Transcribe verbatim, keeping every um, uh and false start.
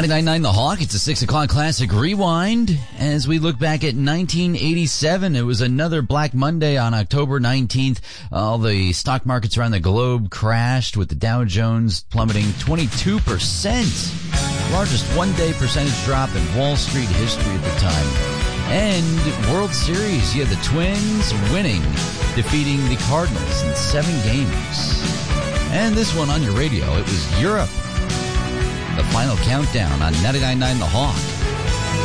ninety-nine point nine The Hawk, it's a six o'clock classic rewind. As we look back at nineteen eighty-seven, it was another Black Monday on October nineteenth. All the stock markets around the globe crashed, with the Dow Jones plummeting twenty-two percent. Largest one-day percentage drop in Wall Street history at the time. And World Series, you had the Twins winning, defeating the Cardinals in seven games. And this one on your radio, it was Europe. The final countdown on ninety-nine point nine The Hawk.